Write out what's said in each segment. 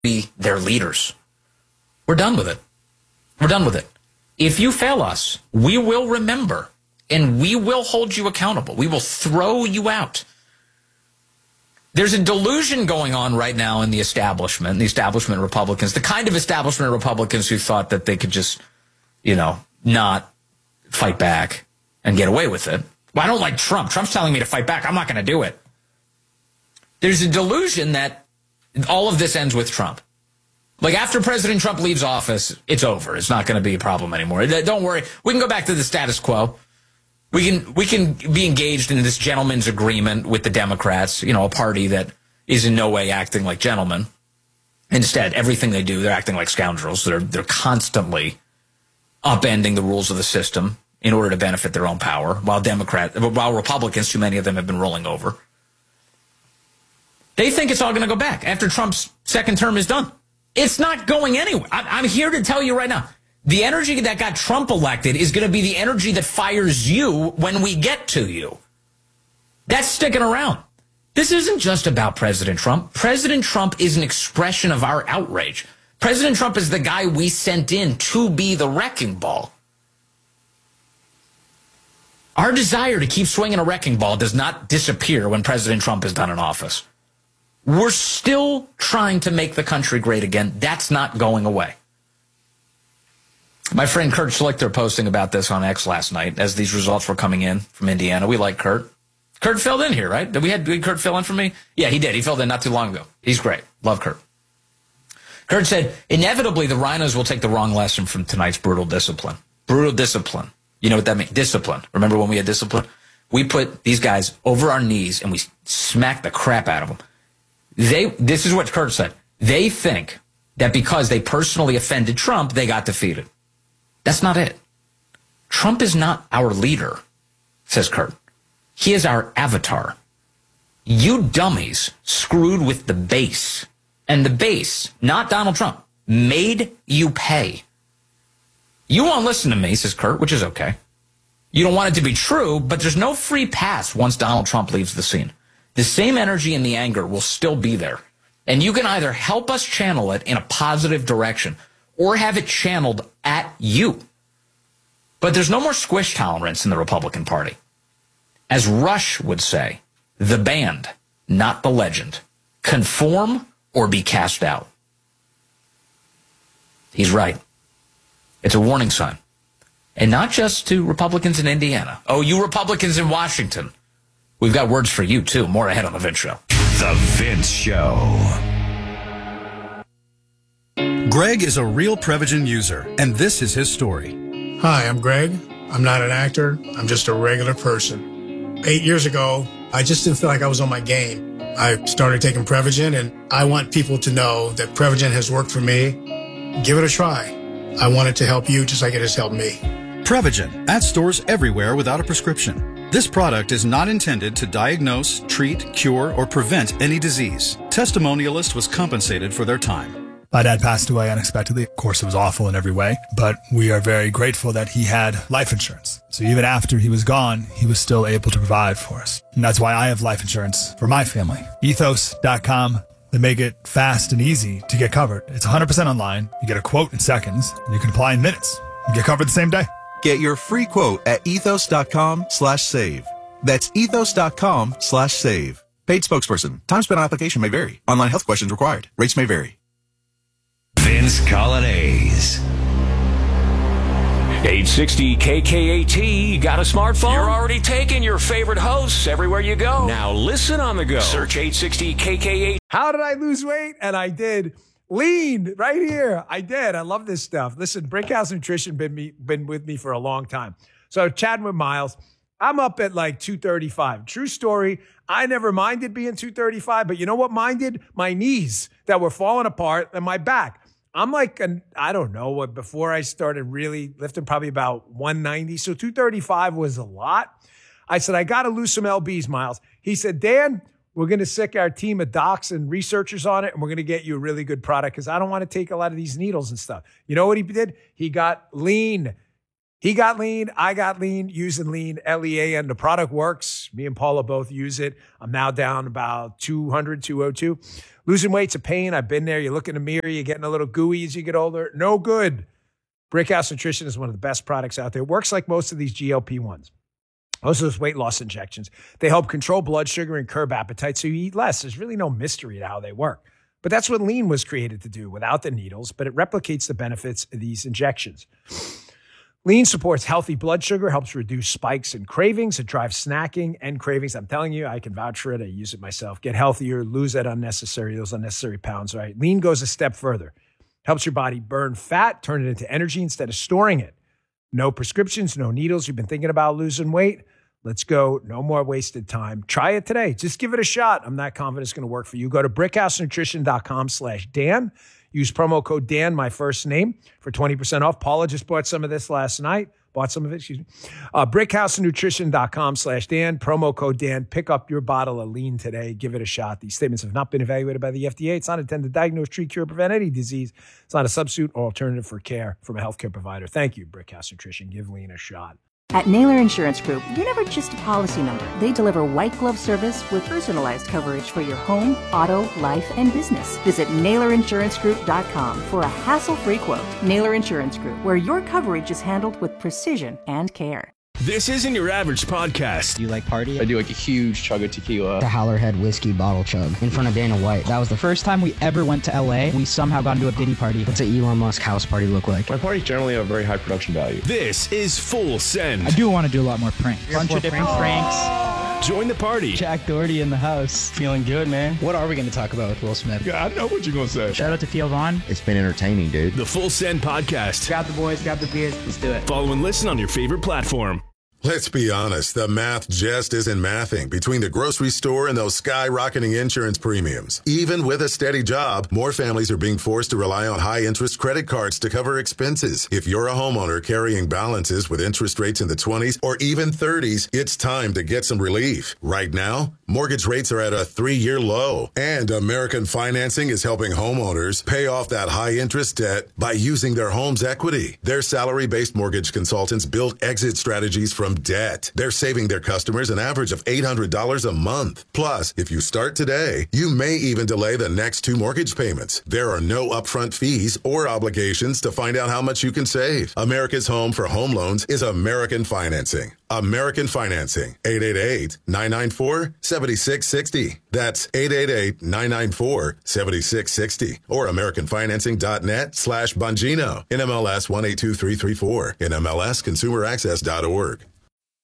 be their leaders. We're done with it. We're done with it. If you fail us, we will remember, and we will hold you accountable. We will throw you out. There's a delusion going on right now in the establishment Republicans, the kind of establishment Republicans who thought that they could just, not fight back and get away with it. Well, I don't like Trump. Trump's telling me to fight back. I'm not going to do it. There's a delusion that all of this ends with Trump. Like after President Trump leaves office, it's over. It's not going to be a problem anymore. Don't worry. We can go back to the status quo. We can be engaged in this gentleman's agreement with the Democrats, a party that is in no way acting like gentlemen. Instead, everything they do, they're acting like scoundrels. They're constantly upending the rules of the system in order to benefit their own power, while Republicans, too many of them have been rolling over. They think it's all going to go back after Trump's second term is done. It's not going anywhere. I'm here to tell you right now, the energy that got Trump elected is going to be the energy that fires you when we get to you. That's sticking around. This isn't just about President Trump. President Trump is an expression of our outrage. President Trump is the guy we sent in to be the wrecking ball. Our desire to keep swinging a wrecking ball does not disappear when President Trump is done in office. We're still trying to make the country great again. That's not going away. My friend Kurt Schlichter posting about this on X last night as these results were coming in from Indiana. We like Kurt. Kurt filled in here, right? Did Kurt fill in for me? Yeah, he did. He filled in not too long ago. He's great. Love Kurt. Kurt said, inevitably, the rhinos will take the wrong lesson from tonight's brutal discipline. Brutal discipline. You know what that means? Discipline. Remember when we had discipline? We put these guys over our knees and we smacked the crap out of them. This is what Kurt said. They think that because they personally offended Trump, they got defeated. That's not it. Trump is not our leader, says Kurt. He is our avatar. You dummies screwed with the base. And the base, not Donald Trump, made you pay. You won't listen to me, says Kurt, which is okay. You don't want it to be true, but there's no free pass once Donald Trump leaves the scene. The same energy and the anger will still be there. And you can either help us channel it in a positive direction or have it channeled at you. But there's no more squish tolerance in the Republican Party. As Rush would say, the band, not the legend. Conform or be cast out. He's right. It's a warning sign. And not just to Republicans in Indiana. Oh, you Republicans in Washington. We've got words for you, too. More ahead on The Vince Show. The Vince Show. Greg is a real Prevagen user, and this is his story. Hi, I'm Greg. I'm not an actor. I'm just a regular person. 8 years ago, I just didn't feel like I was on my game. I started taking Prevagen, and I want people to know that Prevagen has worked for me. Give it a try. I want it to help you just like it has helped me. Prevagen, at stores everywhere without a prescription. This product is not intended to diagnose, treat, cure, or prevent any disease. Testimonialist was compensated for their time. My dad passed away unexpectedly. Of course, it was awful in every way, but we are very grateful that he had life insurance. So even after he was gone, he was still able to provide for us. And that's why I have life insurance for my family. Ethos.com. They make it fast and easy to get covered. It's 100% online. You get a quote in seconds, and you can apply in minutes. You get covered the same day. Get your free quote at ethos.com/save. That's ethos.com/save. Paid spokesperson. Time spent on application may vary. Online health questions required. Rates may vary. Vince Colonnese. 860 KKAT. Got a smartphone? You're already taking your favorite hosts everywhere you go. Now listen on the go. Search 860 KKAT. How did I lose weight? And I did. Lean right here. I did. I love this stuff. Listen, Brickhouse Nutrition been with me for a long time. So chatting with Miles, I'm up at like 235. True story. I never minded being 235, but you know what minded? My knees that were falling apart and my back. I'm like, I don't know what, before I started really lifting, probably about 190. So 235 was a lot. I said, I got to lose some LBs, Miles. He said, Dan, we're going to sick our team of docs and researchers on it, and we're going to get you a really good product because I don't want to take a lot of these needles and stuff. You know what he did? He got lean. He got lean. I got lean, using lean, LEAN. The product works. Me and Paula both use it. I'm now down about 200, 202. Losing weight's a pain. I've been there. You look in the mirror, you're getting a little gooey as you get older. No good. Brickhouse Nutrition is one of the best products out there. It works like most of these GLP-1s. Most of those weight loss injections. They help control blood sugar and curb appetite so you eat less. There's really no mystery to how they work. But that's what Lean was created to do without the needles, but it replicates the benefits of these injections. Lean supports healthy blood sugar, helps reduce spikes and cravings. It drives snacking and cravings. I'm telling you, I can vouch for it. I use it myself. Get healthier, lose those unnecessary pounds, right? Lean goes a step further. Helps your body burn fat, turn it into energy instead of storing it. No prescriptions, no needles. You've been thinking about losing weight? Let's go. No more wasted time. Try it today. Just give it a shot. I'm not confident it's going to work for you. Go to brickhousenutrition.com/Dan. Use promo code Dan, my first name, for 20% off. Paula just bought some of this last night. Brickhousenutrition.com/Dan. Promo code Dan. Pick up your bottle of Lean today. Give it a shot. These statements have not been evaluated by the FDA. It's not intended to diagnose, treat, cure, prevent any disease. It's not a substitute or alternative for care from a healthcare provider. Thank you, Brickhouse Nutrition. Give Lean a shot. At Naylor Insurance Group, you're never just a policy number. They deliver white glove service with personalized coverage for your home, auto, life, and business. Visit NaylorInsuranceGroup.com for a hassle-free quote. Naylor Insurance Group, where your coverage is handled with precision and care. This isn't your average podcast. Do you like party? I do like a huge chug of tequila. The Howlerhead whiskey bottle chug in front of Dana White. That was the first time we ever went to LA. We somehow got into a Diddy party. What's an Elon Musk house party look like? My parties generally have a very high production value. This is Full Send. I do want to do a lot more pranks. Bunch of different pranks. Join the party. Jack Doherty in the house. Feeling good, man. What are we going to talk about with Will Smith? Yeah, I know what you're going to say. Shout out to Theo Vaughn. It's been entertaining, dude. The Full Send podcast. Grab the boys, grab the beers. Let's do it. Follow and listen on your favorite platform. Let's be honest, the math just isn't mathing between the grocery store and those skyrocketing insurance premiums. Even with a steady job, more families are being forced to rely on high-interest credit cards to cover expenses. If you're a homeowner carrying balances with interest rates in the 20s or even 30s, it's time to get some relief. Right now, mortgage rates are at a 3-year low, and American Financing is helping homeowners pay off that high-interest debt by using their home's equity. Their salary-based mortgage consultants build exit strategies from debt. They're saving their customers an average of $800 a month. Plus, if you start today, you may even delay the next 2 mortgage payments. There are no upfront fees or obligations to find out how much you can save. America's home for home loans is American Financing. American Financing. 888-994-7660. That's 888-994-7660. Or AmericanFinancing.net/Bongino. NMLS 182334. NMLSConsumerAccess.org.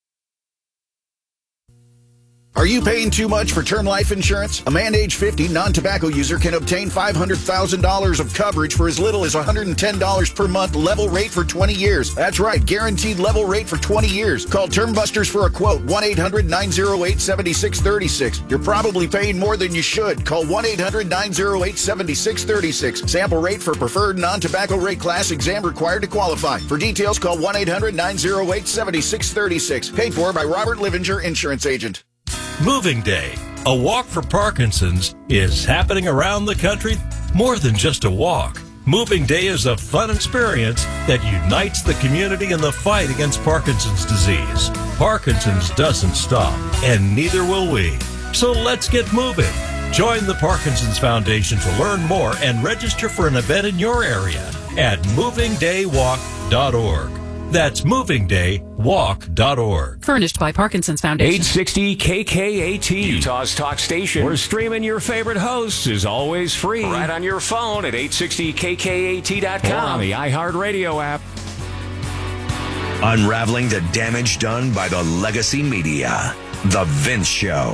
Are you paying too much for term life insurance? A man age 50 non-tobacco user can obtain $500,000 of coverage for as little as $110 per month, level rate for 20 years. That's right, guaranteed level rate for 20 years. Call Term Busters for a quote, 1-800-908-7636. You're probably paying more than you should. Call 1-800-908-7636. Sample rate for preferred non-tobacco rate class, exam required to qualify. For details, call 1-800-908-7636. Paid for by Robert Livinger, Insurance Agent. Moving Day, a walk for Parkinson's, is happening around the country. More than just a walk. Moving Day is a fun experience that unites the community in the fight against Parkinson's disease. Parkinson's doesn't stop, and neither will we. So let's get moving. Join the Parkinson's Foundation to learn more and register for an event in your area at movingdaywalk.org. That's movingdaywalk.org. Furnished by Parkinson's Foundation. 860 KKAT, Utah's talk station, where streaming your favorite hosts is always free. Right on your phone at 860kkat.com. Or on the iHeartRadio app. Unraveling the damage done by the legacy media. The Vince Show.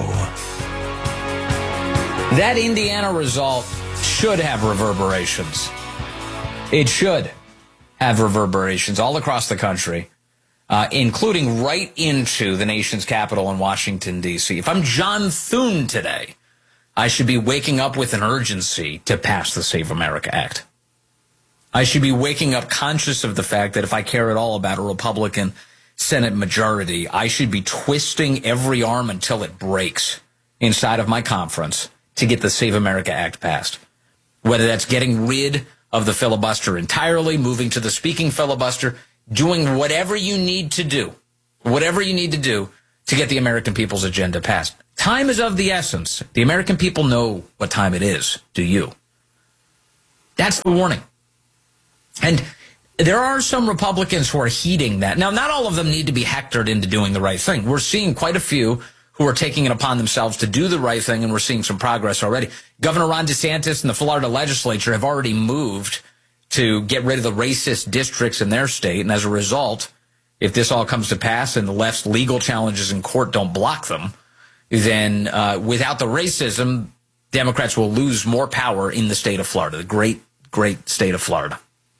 That Indiana result should have reverberations. It should have reverberations all across the country, including right into the nation's capital in Washington, D.C. If I'm John Thune today, I should be waking up with an urgency to pass the Save America Act. I should be waking up conscious of the fact that if I care at all about a Republican Senate majority, I should be twisting every arm until it breaks inside of my conference to get the Save America Act passed. Whether that's getting rid of the filibuster entirely, moving to the speaking filibuster, doing whatever you need to do to get the American people's agenda passed. Time is of the essence. The American people know what time it is. Do you? That's the warning. And there are some Republicans who are heeding that. Now, not all of them need to be hectored into doing the right thing. We're seeing quite a few who are taking it upon themselves to do the right thing, and we're seeing some progress already. Governor Ron DeSantis and the Florida legislature have already moved to get rid of the racist districts in their state, and as a result, if this all comes to pass and the left's legal challenges in court don't block them, then without the racism, Democrats will lose more power in the state of Florida, the great, great state of Florida.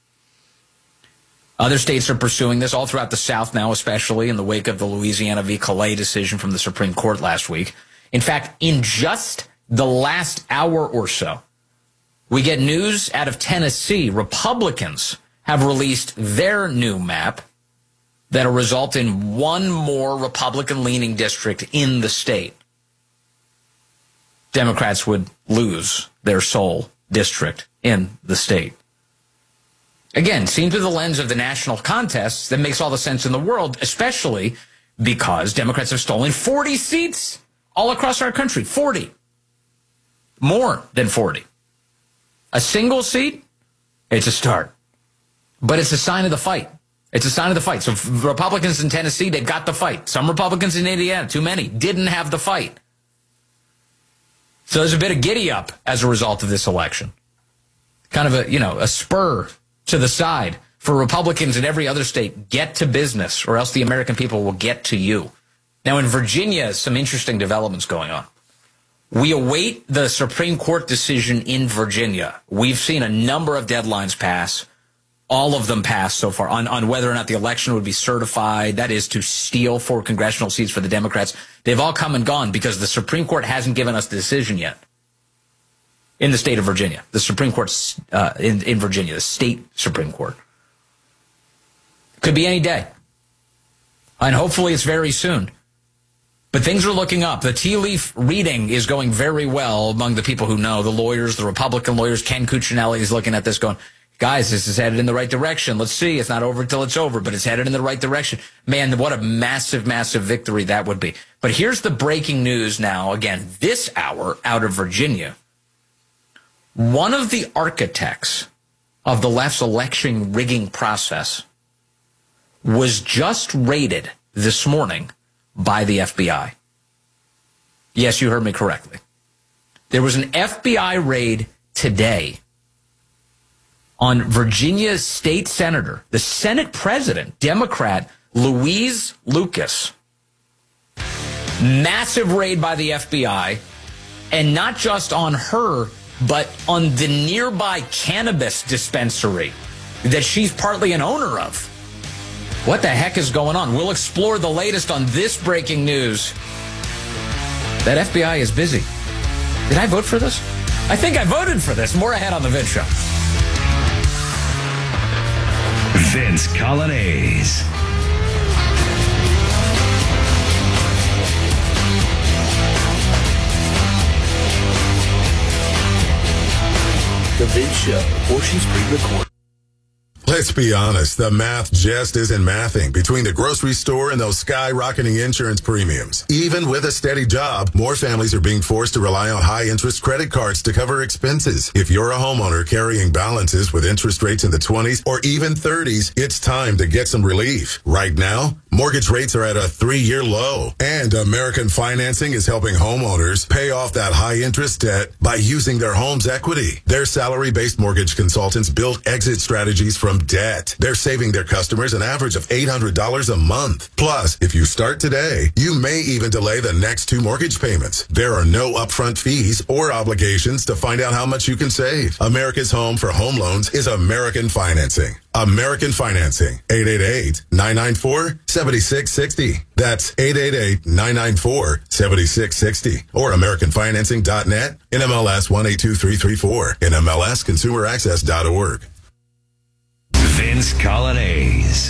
Other states are pursuing this all throughout the South now, especially in the wake of the Louisiana v. Calais decision from the Supreme Court last week. In fact, in just the last hour or so, we get news out of Tennessee. Republicans have released their new map that'll result in one more Republican-leaning district in the state. Democrats would lose their sole district in the state. Again, seen through the lens of the national contests, that makes all the sense in the world, especially because Democrats have stolen 40 seats all across our country. 40. More than 40. A single seat, it's a start. But it's a sign of the fight. It's a sign of the fight. So Republicans in Tennessee, they've got the fight. Some Republicans in Indiana, too many, didn't have the fight. So there's a bit of giddy up as a result of this election. Kind of a spur to the side for Republicans in every other state. Get to business, or else the American people will get to you. Now, in Virginia, some interesting developments going on. We await the Supreme Court decision in Virginia. We've seen a number of deadlines pass. All of them passed so far on whether or not the election would be certified. That is to steal 4 congressional seats for the Democrats. They've all come and gone because the Supreme Court hasn't given us the decision yet. In the state of Virginia, the Supreme Court in Virginia, the state Supreme Court. Could be any day. And hopefully it's very soon. But things are looking up. The tea leaf reading is going very well among the people who know, the lawyers, the Republican lawyers. Ken Cuccinelli is looking at this going, guys, this is headed in the right direction. Let's see. It's not over until it's over, but it's headed in the right direction. Man, what a massive, massive victory that would be. But here's the breaking news now, again, this hour out of Virginia. One of the architects of the left's election rigging process was just raided this morning by the FBI. Yes, you heard me correctly. There was an FBI raid today on Virginia's state senator, the Senate president, Democrat Louise Lucas. Massive raid by the FBI, and not just on her, but on the nearby cannabis dispensary that she's partly an owner of. What the heck is going on? We'll explore the latest on this breaking news. That FBI is busy. Did I vote for this? I think I voted for this. More ahead on The Vince Show. Vince Coglianese. The Vince Show, or she's pre-recorded. Let's be honest, the math just isn't mathing between the grocery store and those skyrocketing insurance premiums. Even with a steady job, more families are being forced to rely on high-interest credit cards to cover expenses. If you're a homeowner carrying balances with interest rates in the 20s or even 30s, it's time to get some relief. Right now, mortgage rates are at a 3-year low, and American Financing is helping homeowners pay off that high-interest debt by using their home's equity. Their salary-based mortgage consultants build exit strategies from debt. They're saving their customers an average of $800 a month. Plus, if you start today, you may even delay the next 2 mortgage payments. There are no upfront fees or obligations to find out how much you can save. America's home for home loans is American Financing. American Financing, 888-994-7660. That's 888-994-7660. Or AmericanFinancing.net, NMLS 182334, NMLSConsumerAccess.org. Vince Coglianese.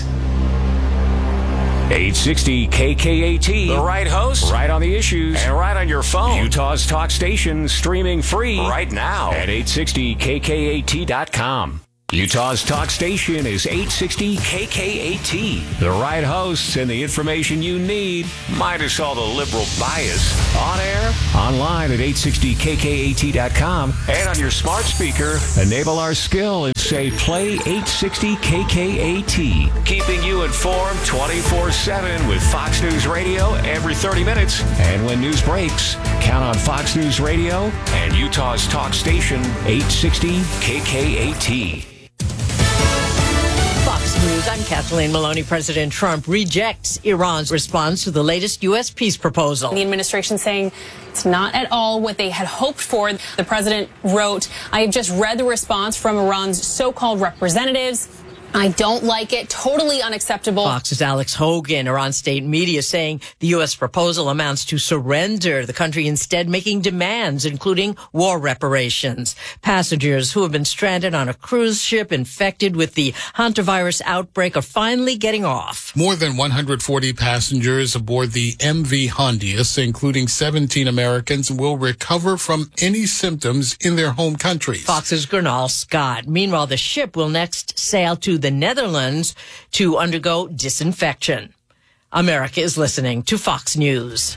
860 KKAT. The right host, right on the issues, and right on your phone. Utah's talk station, streaming free right now at 860KKAT.com. Utah's talk station is 860 KKAT. The right hosts and the information you need, minus all the liberal bias. On air, online at 860KKAT.com, and on your smart speaker, enable our skill and say play 860 KKAT. Keeping you informed 24/7 with Fox News Radio every 30 minutes. And when news breaks, count on Fox News Radio and Utah's talk station 860 KKAT. Fox News, I'm Kathleen Maloney. President Trump rejects Iran's response to the latest U.S. peace proposal. The administration saying it's not at all what they had hoped for. The president wrote, I have just read the response from Iran's so-called representatives. I don't like it. Totally unacceptable. Fox's Alex Hogan, Iran state media, saying the U.S. proposal amounts to surrender, the country instead making demands, including war reparations. Passengers who have been stranded on a cruise ship infected with the hantavirus outbreak are finally getting off. More than 140 passengers aboard the MV Hondius, including 17 Americans, will recover from any symptoms in their home countries. Fox's Gernal Scott. Meanwhile, the ship will next sail to the Netherlands to undergo disinfection. America is listening to Fox News.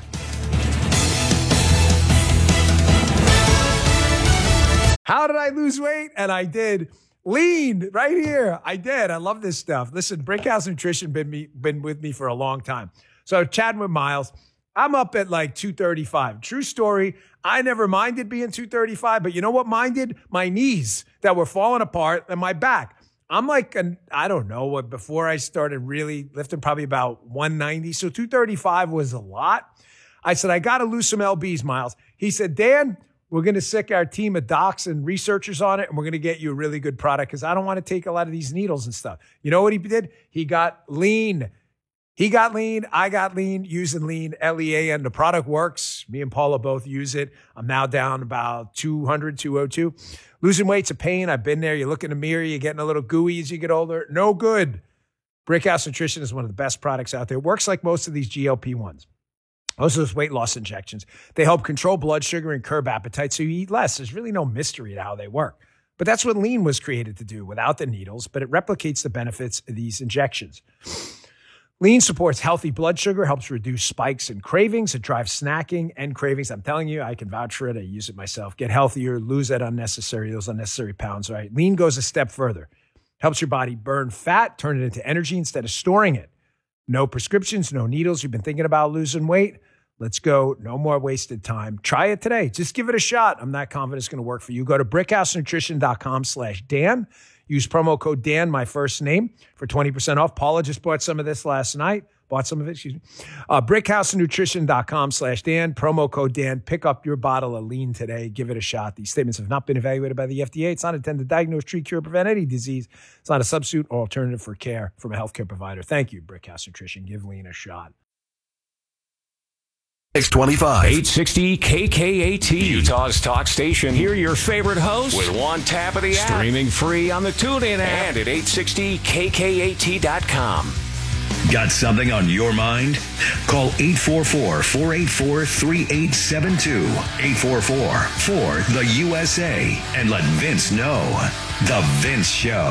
How did I lose weight? And I did. Lean right here. I did. I love this stuff. Listen, Brickhouse Nutrition been with me for a long time. So chatting with Miles, I'm up at like 235. True story. I never minded being 235, but you know what minded? My knees that were falling apart and my back. I'm like, I don't know what, before I started really lifting, probably about 190. So 235 was a lot. I said, I got to lose some LBs, Miles. He said, Dan, we're going to sick our team of docs and researchers on it, and we're going to get you a really good product because I don't want to take a lot of these needles and stuff. You know what he did? He got lean. He got lean. I got lean, using lean, LEAN. The product works. Me and Paula both use it. I'm now down about 200, 202. Losing weight's a pain. I've been there. You look in the mirror, you're getting a little gooey as you get older. No good. Brickhouse Nutrition is one of the best products out there. It works like most of these GLP-1s. Most of those weight loss injections. They help control blood sugar and curb appetite so you eat less. There's really no mystery to how they work. But that's what lean was created to do without the needles, but it replicates the benefits of these injections. Lean supports healthy blood sugar, helps reduce spikes and cravings. It drives snacking and cravings. I'm telling you, I can vouch for it. I use it myself. Get healthier, lose those unnecessary pounds, right? Lean goes a step further. Helps your body burn fat, turn it into energy instead of storing it. No prescriptions, no needles. You've been thinking about losing weight? Let's go. No more wasted time. Try it today. Just give it a shot. I'm not confident it's going to work for you. Go to brickhousenutrition.com/Dan. Use promo code Dan, my first name, for 20% off. Paula just bought some of this last night. Brickhousenutrition.com/Dan. Promo code Dan. Pick up your bottle of lean today. Give it a shot. These statements have not been evaluated by the FDA. It's not intended to diagnose, treat, cure, prevent any disease. It's not a substitute or alternative for care from a healthcare provider. Thank you, Brickhouse Nutrition. Give lean a shot. 625. 860 KKAT, Utah's talk station. Hear your favorite host with one tap of the app. Streaming free on the TuneIn app and at 860KKAT.com. Got something on your mind? Call 844-484-3872. 844-4-THE-USA. And let Vince know. The Vince Show.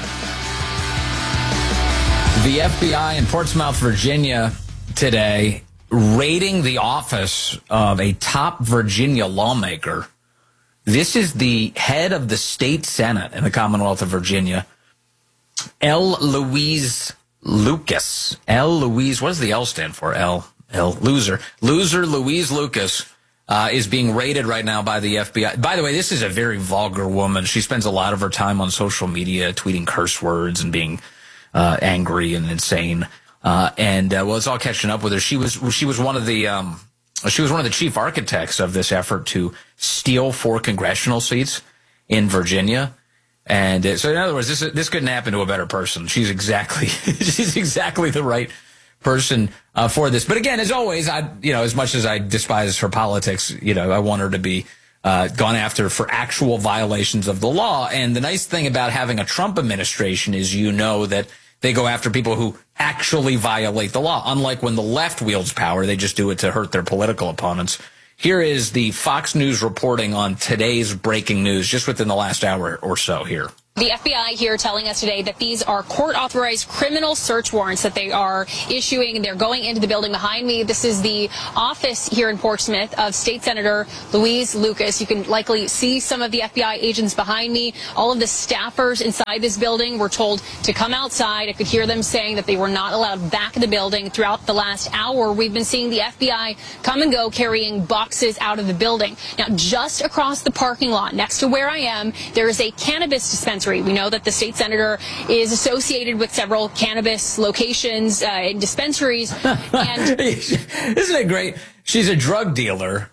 The FBI in Portsmouth, Virginia today raiding the office of a top Virginia lawmaker. This is the head of the state senate in the Commonwealth of Virginia, L. Louise Lucas. L. Louise, what does the L stand for? Loser Louise Lucas is being raided right now by the FBI. By the way, this is a very vulgar woman. She spends a lot of her time on social media tweeting curse words and being angry and insane. Well, it's all catching up with her. She was one of the chief architects of this effort to steal 4 congressional seats in Virginia. And so, in other words, this couldn't happen to a better person. She's exactly the right person for this. But again, as always, as much as I despise her politics, I want her to be gone after for actual violations of the law. And the nice thing about having a Trump administration is that they go after people who actually violate the law. Unlike when the left wields power, they just do it to hurt their political opponents. Here is the Fox News reporting on today's breaking news just within the last hour or so here. The FBI here telling us today that these are court-authorized criminal search warrants that they are issuing. They're going into the building behind me. This is the office here in Portsmouth of State Senator Louise Lucas. You can likely see some of the FBI agents behind me. All of the staffers inside this building were told to come outside. I could hear them saying that they were not allowed back in the building. Throughout the last hour, we've been seeing the FBI come and go carrying boxes out of the building. Now, just across the parking lot next to where I am, there is a cannabis dispensary. We know that the state senator is associated with several cannabis locations and dispensaries. And isn't it great? She's a drug dealer.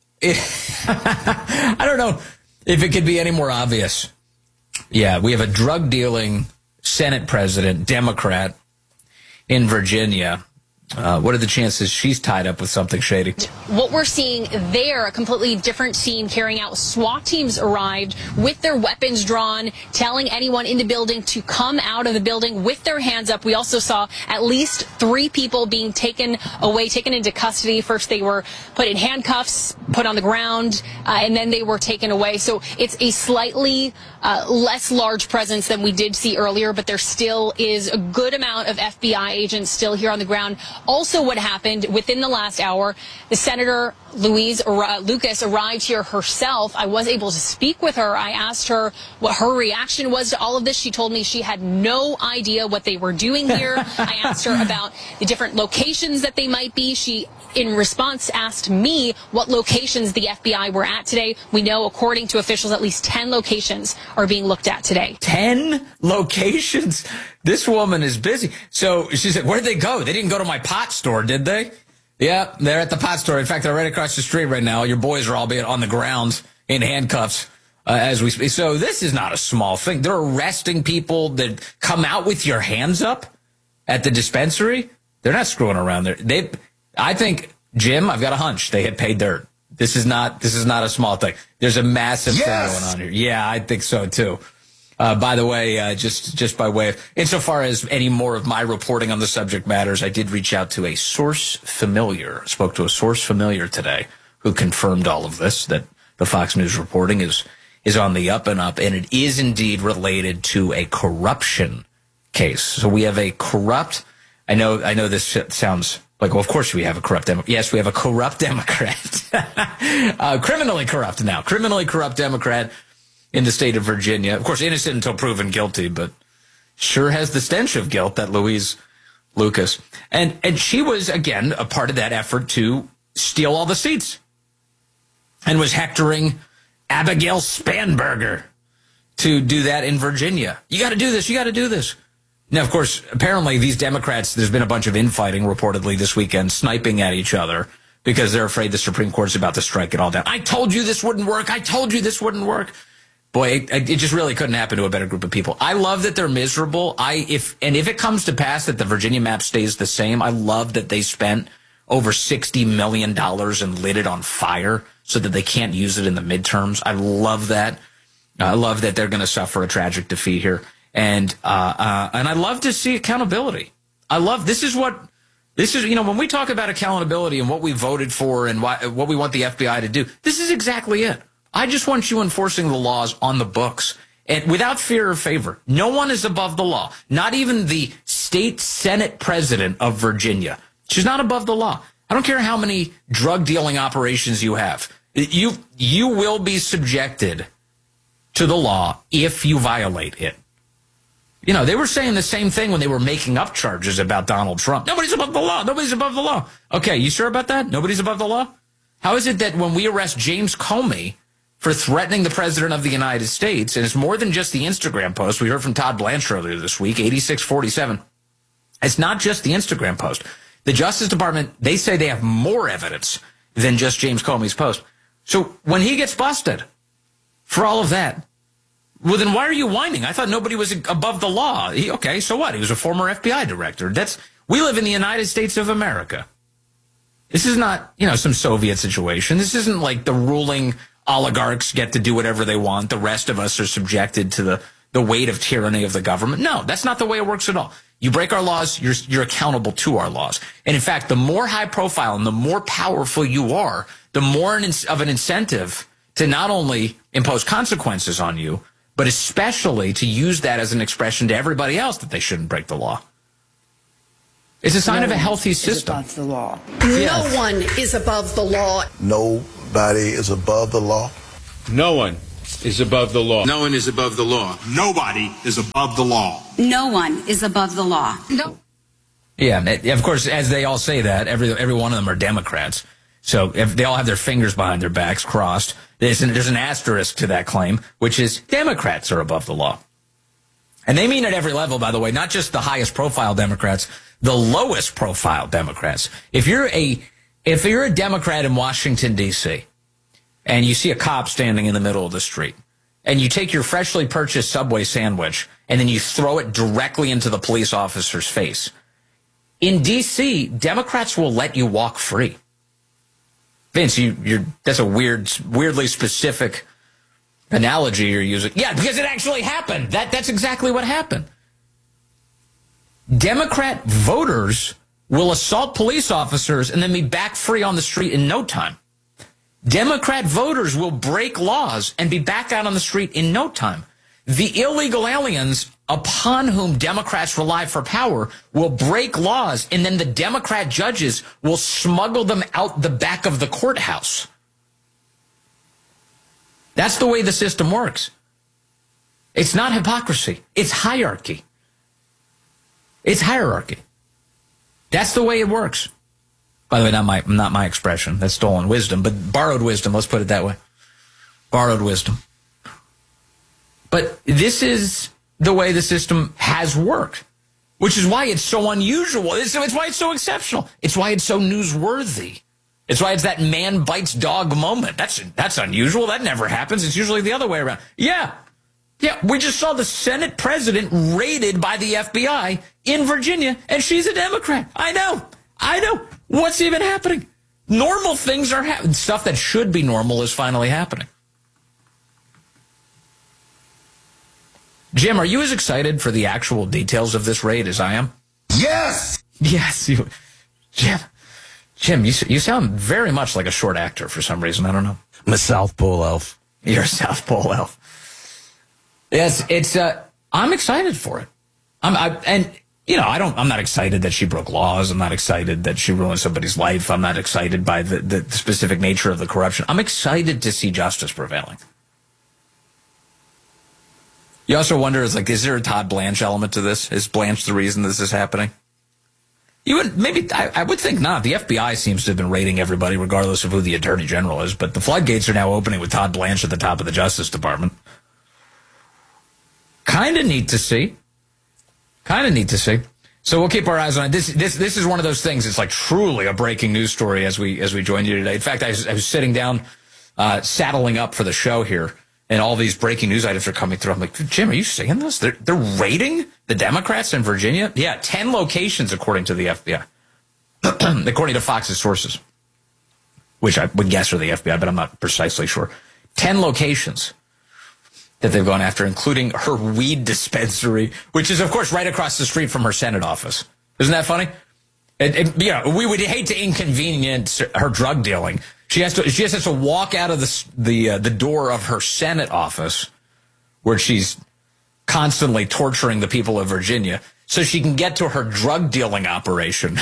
I don't know if it could be any more obvious. Yeah, we have a drug dealing Senate president, Democrat, in Virginia. What are the chances she's tied up with something shady? What we're seeing there, a completely different scene carrying out. SWAT teams arrived with their weapons drawn, telling anyone in the building to come out of the building with their hands up. We also saw at least 3 people being taken away, taken into custody. First, they were put in handcuffs, put on the ground, and then they were taken away. So it's a slightly less large presence than we did see earlier, but there still is a good amount of FBI agents still here on the ground. Also, what happened within the last hour, the Senator Louise Lucas arrived here herself. I was able to speak with her. I asked her what her reaction was to all of this. She told me she had no idea what they were doing here. I asked her about the different locations that they might be. She, in response, asked me what locations the FBI were at today. We know, according to officials, at least 10 locations are being looked at today. 10 locations? This woman is busy. So she said, where'd they go? They didn't go to my pot store, did they? Yeah, they're at the pot store. In fact, they're right across the street right now. Your boys are all being on the ground in handcuffs as we speak. So this is not a small thing. They're arresting people that come out with your hands up at the dispensary. They're not screwing around there. I think, Jim, I've got a hunch they had paid dirt. This is not a small thing. There's a massive thing going on here. Yeah, I think so too. By the way, just by way of, insofar as any more of my reporting on the subject matters, I did reach out to a source familiar, spoke to a source familiar today who confirmed all of this, that the Fox News reporting is on the up and up, and it is indeed related to a corruption case. So we have a corrupt, I know this sounds like, well, of course we have a corrupt Democrat. Yes, we have a corrupt Democrat. Criminally corrupt Democrat in the state of Virginia. Of course, innocent until proven guilty, but sure has the stench of guilt, that Louise Lucas. And she was, again, a part of that effort to steal all the seats and was hectoring Abigail Spanberger to do that in Virginia. You got to do this. You got to do this. Now, of course, apparently these Democrats, there's been a bunch of infighting reportedly this weekend, sniping at each other because they're afraid the Supreme Court's about to strike it all down. I told you this wouldn't work. I told you this wouldn't work. Boy, it just really couldn't happen to a better group of people. I love that they're miserable. If it comes to pass that the Virginia map stays the same, I love that they spent over $60 million and lit it on fire so that they can't use it in the midterms. I love that. I love that they're going to suffer a tragic defeat here. And I love to see accountability. This is, when we talk about accountability and what we voted for and what we want the FBI to do, this is exactly it. I just want you enforcing the laws on the books and without fear or favor. No one is above the law. Not even the state Senate president of Virginia. She's not above the law. I don't care how many drug dealing operations you have. You will be subjected to the law if you violate it. You know, they were saying the same thing when they were making up charges about Donald Trump. Nobody's above the law. Nobody's above the law. Okay, you sure about that? Nobody's above the law? How is it that when we arrest James Comey for threatening the president of the United States, and it's more than just the Instagram post. We heard from Todd Blanchard earlier this week, 8647. It's not just the Instagram post. The Justice Department, they say they have more evidence than just James Comey's post. So when he gets busted for all of that, well, then why are you whining? I thought nobody was above the law. Okay, so what? He was a former FBI director. We live in the United States of America. This is not, some Soviet situation. This isn't like the ruling oligarchs get to do whatever they want. The rest of us are subjected to the weight of tyranny of the government. No, that's not the way it works at all. You break our laws, you're accountable to our laws. And in fact, the more high profile and the more powerful you are, the more of an incentive to not only impose consequences on you, but especially to use that as an expression to everybody else that they shouldn't break the law. It's a sign of a healthy system. Above the law. Yes. No one is above the law. Nobody is above the law. No one is above the law. No one is above the law. Nobody is above the law. No one is above the law. No. Yeah, of course, as they all say that, every one of them are Democrats. So if they all have their fingers behind their backs crossed, there's an asterisk to that claim, which is Democrats are above the law. And they mean at every level, by the way, not just the highest profile Democrats, the lowest profile Democrats. If you're a Democrat in Washington, D.C., and you see a cop standing in the middle of the street, and you take your freshly purchased Subway sandwich, and then you throw it directly into the police officer's face, in D.C., Democrats will let you walk free. Vince, that's a weirdly specific analogy you're using. Yeah, because it actually happened. That's exactly what happened. Democrat voters will assault police officers and then be back free on the street in no time. Democrat voters will break laws and be back out on the street in no time. The illegal aliens upon whom Democrats rely for power will break laws, and then the Democrat judges will smuggle them out the back of the courthouse. That's the way the system works. It's not hypocrisy. It's hierarchy. It's hierarchy. That's the way it works. By the way, not my expression. That's stolen wisdom, but borrowed wisdom. Let's put it that way. Borrowed wisdom. But this is the way the system has worked, which is why it's so unusual. It's why it's so exceptional. It's why it's so newsworthy. It's why it's that man bites dog moment. That's unusual. That never happens. It's usually the other way around. Yeah, we just saw the Senate president raided by the FBI in Virginia, and she's a Democrat. I know. What's even happening? Normal things are happening. Stuff that should be normal is finally happening. Jim, are you as excited for the actual details of this raid as I am? Yes! Yes, Jim, you sound very much like a short actor for some reason. I don't know. I'm a South Pole elf. You're a South Pole elf. Yes, I'm excited for it. I'm not excited that she broke laws. I'm not excited that she ruined somebody's life. I'm not excited by the specific nature of the corruption. I'm excited to see justice prevailing. You also wonder, is there a Todd Blanche element to this? Is Blanche the reason this is happening? I would think not. The FBI seems to have been raiding everybody regardless of who the Attorney General is, but the floodgates are now opening with Todd Blanche at the top of the Justice Department. Kind of neat to see. So we'll keep our eyes on it. This is one of those things. It's like truly a breaking news story as we joined you today. In fact, I was sitting down, saddling up for the show here, and all these breaking news items are coming through. I'm like, Jim, are you seeing this? They're raiding the Democrats in Virginia? Yeah, 10 locations according to the FBI, according to Fox's sources, which I would guess are the FBI, but I'm not precisely sure. 10 locations that they've gone after, including her weed dispensary, which is, of course, right across the street from her Senate office. Isn't that funny? We would hate to inconvenience her drug dealing. She has to walk out of the door of her Senate office, where she's constantly torturing the people of Virginia, so she can get to her drug dealing operation.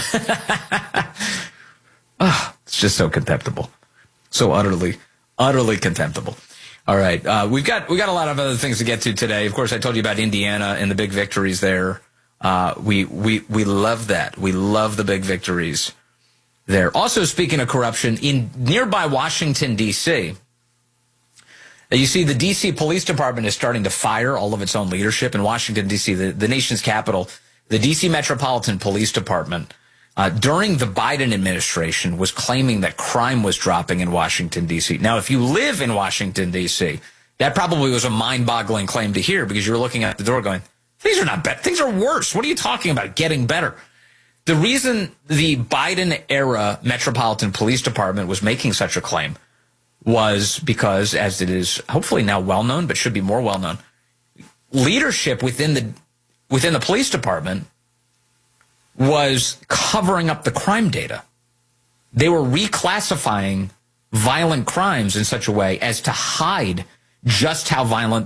It's just so contemptible, so utterly contemptible. All right, we've got a lot of other things to get to today. Of course, I told you about Indiana and the big victories there. We love that. We love the big victories there. Also, speaking of corruption, in nearby Washington, D.C., you see the D.C. Police Department is starting to fire all of its own leadership. In Washington, D.C., the nation's capital, the D.C. Metropolitan Police Department, during the Biden administration, was claiming that crime was dropping in Washington, D.C. Now, if you live in Washington, D.C., that probably was a mind-boggling claim to hear, because you were looking at the door going, things are not better. Things are worse. What are you talking about? Getting better. The reason the Biden-era Metropolitan Police Department was making such a claim was because, as it is hopefully now well-known, but should be more well-known, leadership within the police department was covering up the crime data. They were reclassifying violent crimes in such a way as to hide just how violent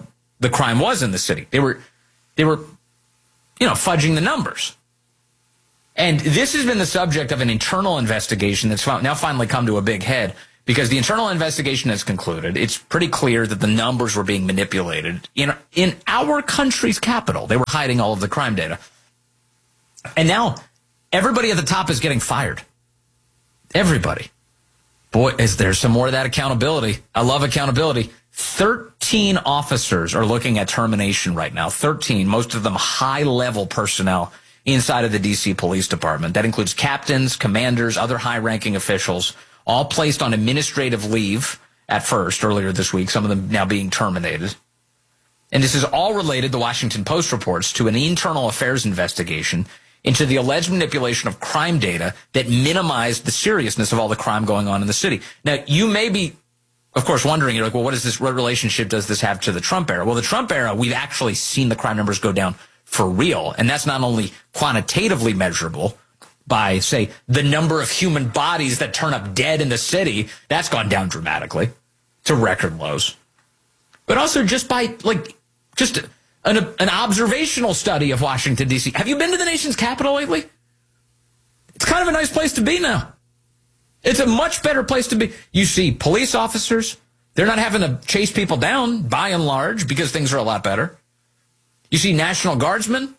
the crime was in the city. They were, fudging the numbers. And this has been the subject of an internal investigation that's now finally come to a big head because the internal investigation has concluded. It's pretty clear that the numbers were being manipulated in our country's capital. They were hiding all of the crime data. And now everybody at the top is getting fired. Everybody. Boy, is there some more of that accountability. I love accountability. 13 officers are looking at termination right now. 13, most of them high-level personnel inside of the D.C. Police Department. That includes captains, commanders, other high-ranking officials, all placed on administrative leave at first, earlier this week, some of them now being terminated. And this is all related, the Washington Post reports, to an internal affairs investigation into the alleged manipulation of crime data that minimized the seriousness of all the crime going on in the city. Now, you may be, of course, wondering, you're like, well, what relationship does this have to the Trump era? Well, the Trump era, we've actually seen the crime numbers go down for real. And that's not only quantitatively measurable by, say, the number of human bodies that turn up dead in the city. That's gone down dramatically to record lows. But also just by, just an observational study of Washington, D.C. Have you been to the nation's capital lately? It's kind of a nice place to be now. It's a much better place to be. You see police officers. They're not having to chase people down, by and large, because things are a lot better. You see National Guardsmen.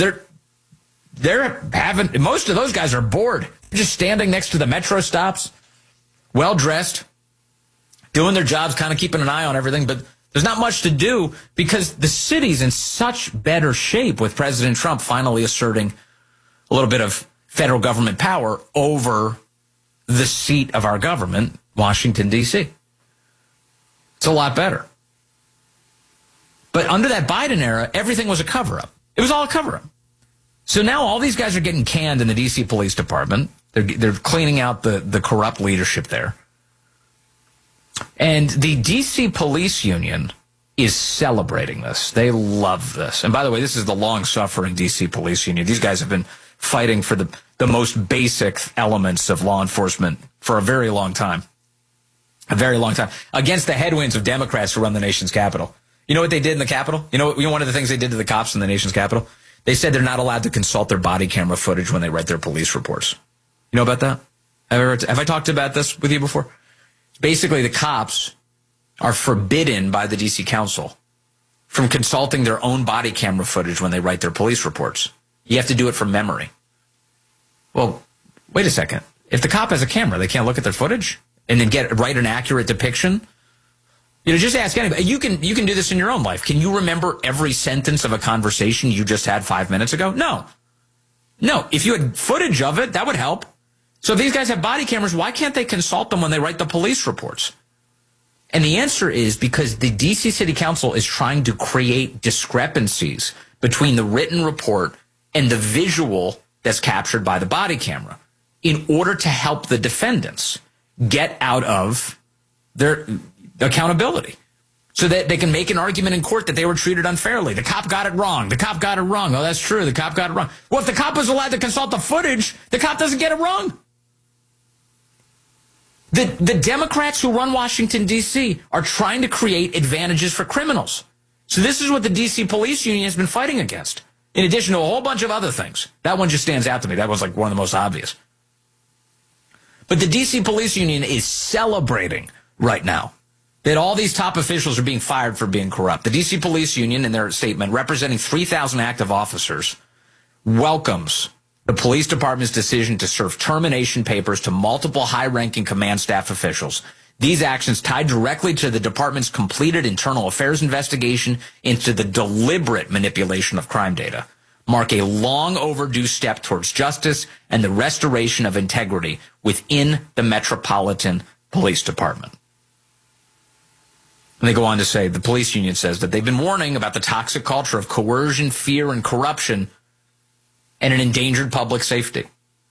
Most of those guys are bored. They're just standing next to the metro stops, well-dressed, doing their jobs, kind of keeping an eye on everything, but there's not much to do because the city's in such better shape with President Trump finally asserting a little bit of federal government power over the seat of our government, Washington, D.C. It's a lot better. But under that Biden era, everything was a cover-up. It was all a cover-up. So now all these guys are getting canned in the D.C. Police Department. They're cleaning out the corrupt leadership there. And the D.C. Police Union is celebrating this. They love this. And by the way, this is the long-suffering D.C. Police Union. These guys have been fighting for the most basic elements of law enforcement for a very long time. A very long time. Against the headwinds of Democrats who run the nation's capital. You know what they did in the Capitol? You know one of the things they did to the cops in the nation's capital? They said they're not allowed to consult their body camera footage when they write their police reports. You know about that? Have I talked about this with you before? Basically, the cops are forbidden by the D.C. Council from consulting their own body camera footage when they write their police reports. You have to do it from memory. Well, wait a second. If the cop has a camera, they can't look at their footage and then write an accurate depiction? Just ask anybody. You can do this in your own life. Can you remember every sentence of a conversation you just had 5 minutes ago? No. If you had footage of it, that would help. So if these guys have body cameras, why can't they consult them when they write the police reports? And the answer is because the D.C. City Council is trying to create discrepancies between the written report and the visual that's captured by the body camera in order to help the defendants get out of their accountability so that they can make an argument in court that they were treated unfairly. The cop got it wrong. The cop got it wrong. Oh, that's true. The cop got it wrong. Well, if the cop was allowed to consult the footage, the cop doesn't get it wrong. The Democrats who run Washington, D.C. are trying to create advantages for criminals. So this is what the D.C. Police Union has been fighting against, in addition to a whole bunch of other things. That one just stands out to me. That was like one of the most obvious. But the D.C. Police Union is celebrating right now that all these top officials are being fired for being corrupt. The D.C. Police Union, in their statement, representing 3,000 active officers, welcomes the police department's decision to serve termination papers to multiple high-ranking command staff officials. These actions tied directly to the department's completed internal affairs investigation into the deliberate manipulation of crime data, mark a long overdue step towards justice and the restoration of integrity within the Metropolitan Police Department. And they go on to say, the police union says that they've been warning about the toxic culture of coercion, fear, and corruption and an endangered public safety.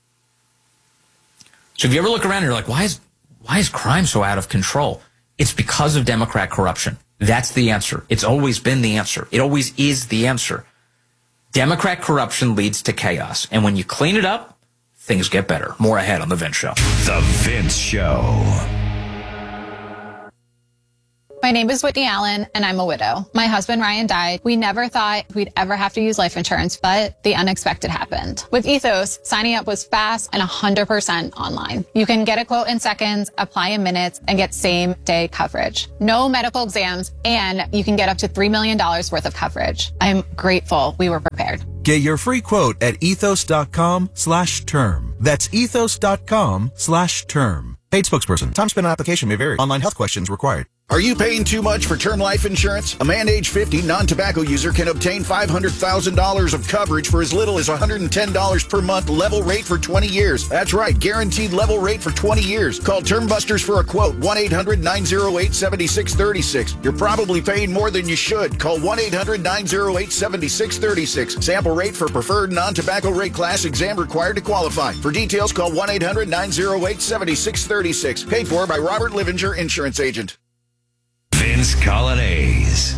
So if you ever look around and you're like, why is crime so out of control? It's because of Democrat corruption. That's the answer. It's always been the answer. It always is the answer. Democrat corruption leads to chaos. And when you clean it up, things get better. More ahead on The Vince Show. The Vince Show. My name is Whitney Allen, and I'm a widow. My husband, Ryan, died. We never thought we'd ever have to use life insurance, but the unexpected happened. With Ethos, signing up was fast and 100% online. You can get a quote in seconds, apply in minutes, and get same-day coverage. No medical exams, and you can get up to $3 million worth of coverage. I'm grateful we were prepared. Get your free quote at ethos.com/term. That's ethos.com/term. Paid spokesperson. Time spent on application may vary. Online health questions required. Are you paying too much for term life insurance? A man age 50 non-tobacco user can obtain $500,000 of coverage for as little as $110 per month, level rate for 20 years. That's right, guaranteed level rate for 20 years. Call Term Busters for a quote, 1-800-908-7636. You're probably paying more than you should. Call 1-800-908-7636. Sample rate for preferred non-tobacco rate class, exam required to qualify. For details, call 1-800-908-7636. Paid for by Robert Livinger, insurance agent. Vince Colonnese.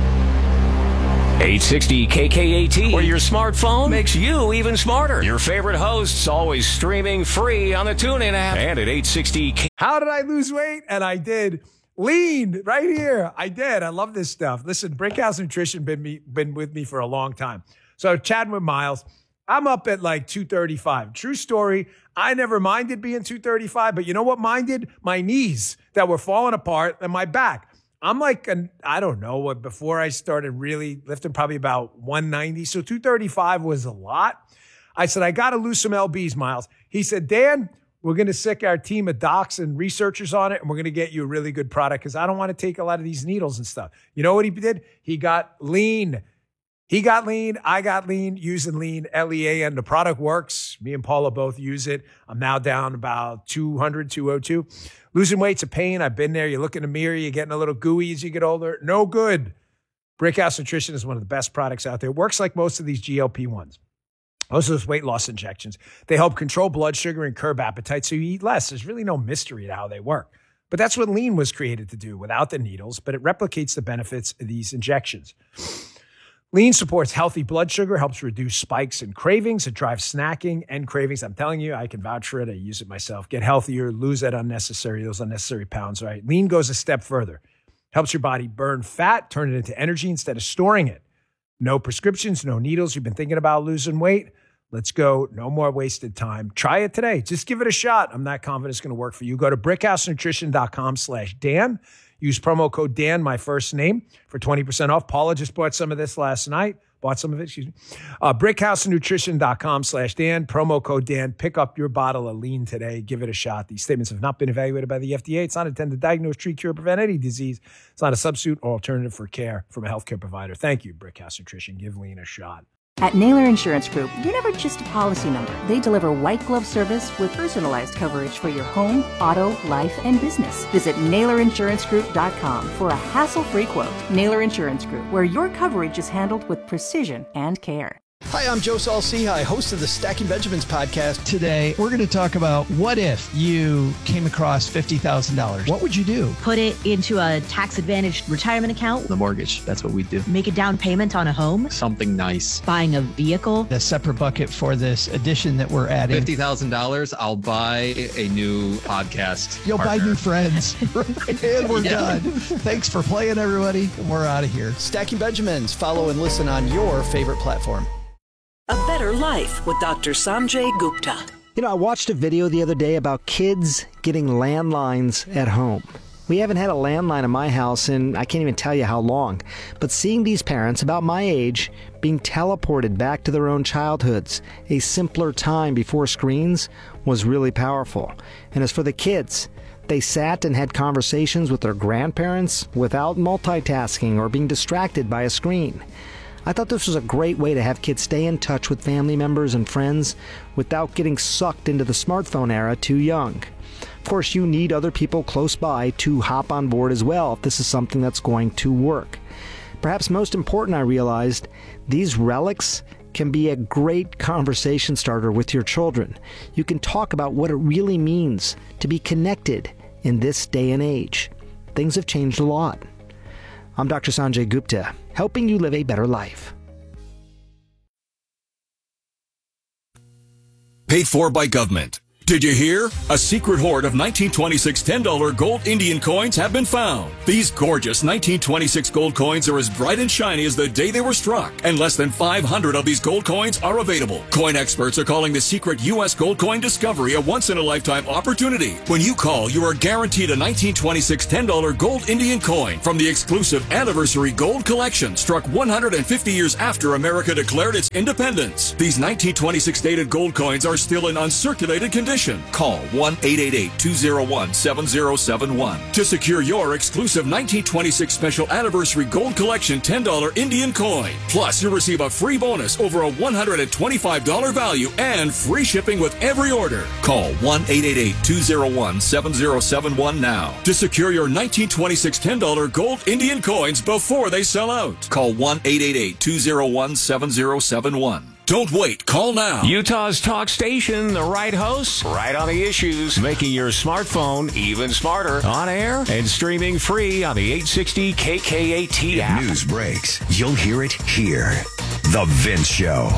860 KKAT, where your smartphone makes you even smarter. Your favorite hosts always streaming free on the TuneIn app and at 860 How did I lose weight? And I did. Lean right here. I did. I love this stuff. Listen, Brickhouse Nutrition been with me for a long time. So chatting with Miles, I'm up at like 235. True story. I never minded being 235, but you know what minded? My knees that were falling apart and my back. I'm like, I don't know what, before I started really lifting, probably about 190. So 235 was a lot. I said, I got to lose some LBs, Miles. He said, Dan, we're going to sick our team of docs and researchers on it, and we're going to get you a really good product because I don't want to take a lot of these needles and stuff. You know what he did? He got lean. He got lean. I got lean, using lean, L-E-A-N. The product works. Me and Paula both use it. I'm now down about 200, 202. Losing weight's a pain. I've been there. You look in the mirror, you're getting a little gooey as you get older. No good. Brickhouse Nutrition is one of the best products out there. It works like most of these GLP-1s. Most of those weight loss injections. They help control blood sugar and curb appetite so you eat less. There's really no mystery to how they work. But that's what lean was created to do without the needles, but it replicates the benefits of these injections. Lean supports healthy blood sugar, helps reduce spikes and cravings. It drives snacking and cravings. I'm telling you, I can vouch for it. I use it myself. Get healthier, lose those unnecessary pounds, right? Lean goes a step further. Helps your body burn fat, turn it into energy instead of storing it. No prescriptions, no needles. You've been thinking about losing weight? Let's go. No more wasted time. Try it today. Just give it a shot. I'm not confident it's going to work for you. Go to brickhousenutrition.com/Dan. Use promo code Dan, my first name, for 20% off. Paula just bought some of this last night. brickhousenutrition.com/Dan. Promo code Dan. Pick up your bottle of lean today. Give it a shot. These statements have not been evaluated by the FDA. It's not intended to diagnose, treat, cure, prevent any disease. It's not a substitute or alternative for care from a healthcare provider. Thank you, Brickhouse Nutrition. Give lean a shot. At Naylor Insurance Group, you're never just a policy number. They deliver white glove service with personalized coverage for your home, auto, life, and business. Visit NaylorInsuranceGroup.com for a hassle-free quote. Naylor Insurance Group, where your coverage is handled with precision and care. Hi, I'm Joe Saul-Sehy, host of the Stacking Benjamins podcast. Today, we're going to talk about what if you came across $50,000? What would you do? Put it into a tax-advantaged retirement account. The mortgage, that's what we do. Make a down payment on a home. Something nice. Buying a vehicle. A separate bucket for this addition that we're adding. $50,000, I'll buy a new podcast You'll partner. buy new friends. And we're done. Thanks for playing, everybody. We're out of here. Stacking Benjamins. Follow and listen on your favorite platform. A Better Life with Dr. Sanjay Gupta. You know, I watched a video the other day about kids getting landlines at home. We haven't had a landline in my house in I can't even tell you how long. But seeing these parents about my age being teleported back to their own childhoods, a simpler time before screens, was really powerful. And as for the kids, they sat and had conversations with their grandparents without multitasking or being distracted by a screen. I thought this was a great way to have kids stay in touch with family members and friends without getting sucked into the smartphone era too young. Of course, you need other people close by to hop on board as well if this is something that's going to work. Perhaps most important, I realized, these relics can be a great conversation starter with your children. You can talk about what it really means to be connected in this day and age. Things have changed a lot. I'm Dr. Sanjay Gupta, helping you live a better life. Paid for by government. Did you hear? A secret hoard of 1926 $10 gold Indian coins have been found. These gorgeous 1926 gold coins are as bright and shiny as the day they were struck, and less than 500 of these gold coins are available. Coin experts are calling the secret U.S. gold coin discovery a once-in-a-lifetime opportunity. When you call, you are guaranteed a 1926 $10 gold Indian coin from the exclusive Anniversary Gold Collection, struck 150 years after America declared its independence. These 1926 dated gold coins are still in uncirculated condition. Call 1-888-201-7071 to secure your exclusive 1926 Special Anniversary Gold Collection $10 Indian coin. Plus, you'll receive a free bonus over a $125 value and free shipping with every order. Call 1-888-201-7071 now to secure your 1926 $10 gold Indian coins before they sell out. Call 1-888-201-7071. Don't wait. Call now. Utah's talk station, the right hosts, right on the issues, making your smartphone even smarter. On air and streaming free on the 860 KKAT app. News breaks. You'll hear it here. The Vince Show.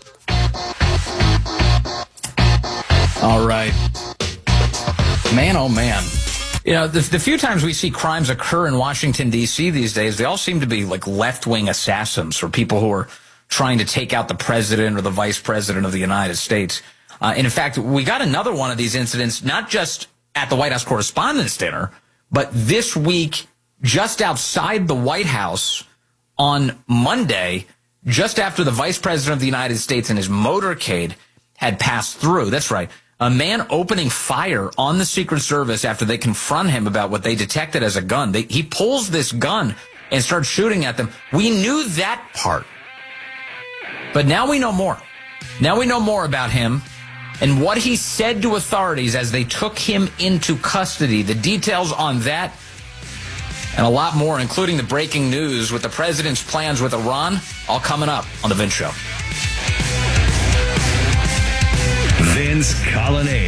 All right. Man, oh man. You know, the few times we see crimes occur in Washington, D.C. these days, they all seem to be like left-wing assassins or people who are trying to take out the president or the vice president of the United States. And in fact, we got another one of these incidents, not just at the White House Correspondents' Dinner, but this week, just outside the White House on Monday, just after the vice president of the United States and his motorcade had passed through. That's right. A man opening fire on the Secret Service after they confront him about what they detected as a gun. He pulls this gun and starts shooting at them. We knew that part. But now we know more. Now we know more about him and what he said to authorities as they took him into custody. The details on that and a lot more, including the breaking news with the president's plans with Iran, all coming up on The Vince Show. Vince Colonnade.